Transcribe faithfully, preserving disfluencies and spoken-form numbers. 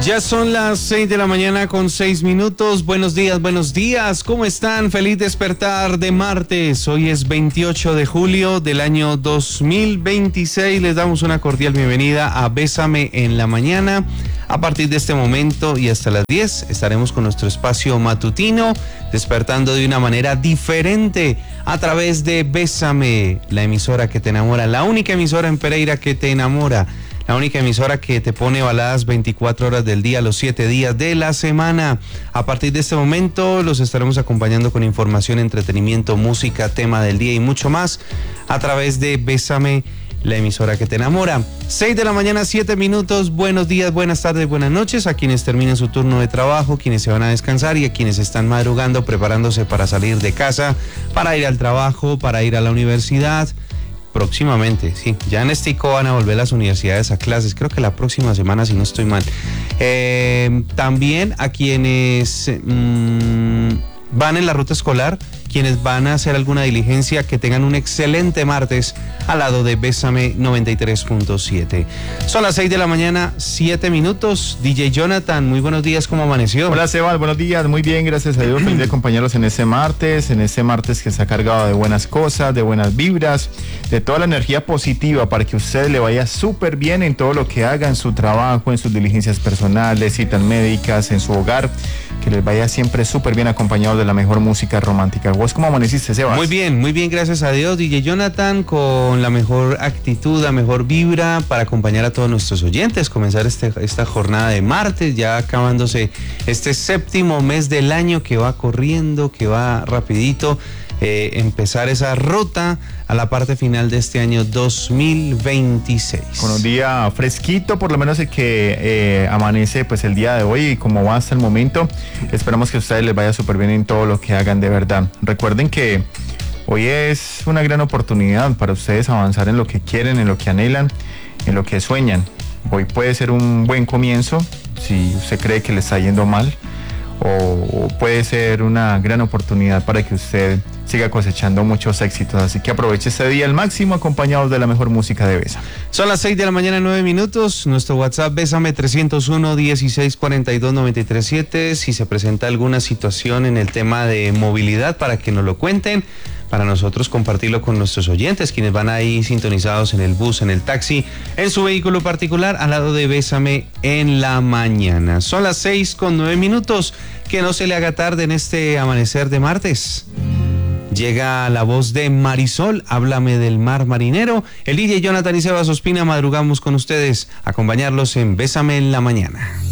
Ya son las seis de la mañana con seis minutos. Buenos días, buenos días. ¿Cómo están? Feliz despertar de martes. Hoy es veintiocho de julio del año dos mil veintiséis. Les damos una cordial bienvenida a Bésame en la Mañana. A partir de este momento y hasta las diez estaremos con nuestro espacio matutino, despertando de una manera diferente a través de Bésame, la emisora que te enamora, la única emisora en Pereira que te enamora. La única emisora que te pone baladas veinticuatro horas del día, los siete días de la semana. A partir de este momento los estaremos acompañando con información, entretenimiento, música, tema del día y mucho más a través de Bésame, la emisora que te enamora. seis de la mañana, siete minutos. Buenos días, buenas tardes, buenas noches a quienes terminan su turno de trabajo, quienes se van a descansar y a quienes están madrugando, preparándose para salir de casa, para ir al trabajo, para ir a la universidad. Próximamente, sí. Ya en Estico van a volver las universidades a clases. Creo que la próxima semana, si no estoy mal. Eh, también a quienes mmm, van en la ruta escolar, quienes van a hacer alguna diligencia, que tengan un excelente martes al lado de Bésame noventa y tres punto siete. Son las seis de la mañana, siete minutos. D J Jonathan, muy buenos días, ¿cómo amaneció? Hola Sebas, buenos días, muy bien, gracias a Dios. Feliz de acompañarlos en este martes, en este martes que está cargado de buenas cosas, de buenas vibras, de toda la energía positiva para que a usted le vaya súper bien en todo lo que haga, en su trabajo, en sus diligencias personales, citas médicas, en su hogar, que les vaya siempre súper bien acompañado de la mejor música romántica. ¿Vos cómo amaneciste, Sebas? Muy bien, muy bien, gracias a Dios, D J Jonathan, con la mejor actitud, la mejor vibra para acompañar a todos nuestros oyentes, comenzar este, esta jornada de martes, ya acabándose este séptimo mes del año que va corriendo, que va rapidito, eh, empezar esa ruta a la parte final de este año dos mil veintiséis. Con un día fresquito, por lo menos el que eh, amanece pues el día de hoy, y como va hasta el momento, esperamos que a ustedes les vaya súper bien en todo lo que hagan, de verdad. Recuerden que hoy es una gran oportunidad para ustedes avanzar en lo que quieren, en lo que anhelan, en lo que sueñan. Hoy puede ser un buen comienzo si usted cree que le está yendo mal, o, o puede ser una gran oportunidad para que usted siga cosechando muchos éxitos. Así que aproveche este día al máximo, acompañados de la mejor música de Bésame. Son las seis de la mañana, nueve minutos. Nuestro WhatsApp Bésame trescientos uno, dieciséis cuarenta y dos, noventa y tres siete. Si se presenta alguna situación en el tema de movilidad, para que nos lo cuenten, para nosotros compartirlo con nuestros oyentes, quienes van ahí sintonizados en el bus, en el taxi, en su vehículo particular, al lado de Bésame en la mañana. Son las seis con nueve minutos. Que no se le haga tarde en este amanecer de martes. Llega la voz de Marisol, Háblame del Mar Marinero. El D J Jonathan y Sebas Ospina madrugamos con ustedes, acompañarlos en Bésame en la Mañana.